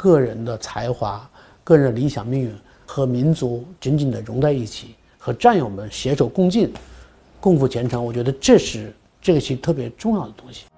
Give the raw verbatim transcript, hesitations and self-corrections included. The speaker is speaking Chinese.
个人的才华、个人的理想命运和民族紧紧地融在一起，和战友们携手共进，共赴前程。我觉得这是这个戏特别重要的东西。